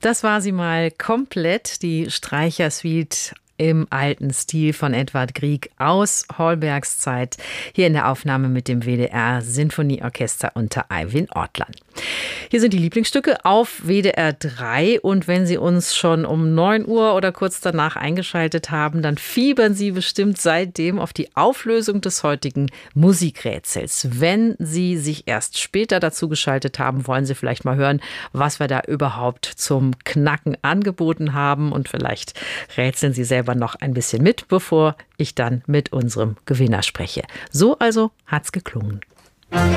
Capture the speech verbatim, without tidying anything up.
Das war sie mal komplett, die Streichersuite im alten Stil von Edvard Grieg aus Holbergs Zeit, hier in der Aufnahme mit dem W D R Sinfonieorchester unter Eivind Ortland. Hier sind die Lieblingsstücke auf W D R drei und wenn Sie uns schon um neun Uhr oder kurz danach eingeschaltet haben, dann fiebern Sie bestimmt seitdem auf die Auflösung des heutigen Musikrätsels. Wenn Sie sich erst später dazu geschaltet haben, wollen Sie vielleicht mal hören, was wir da überhaupt zum Knacken angeboten haben und vielleicht rätseln Sie selber noch ein bisschen mit, bevor ich dann mit unserem Gewinner spreche. So also hat's geklungen.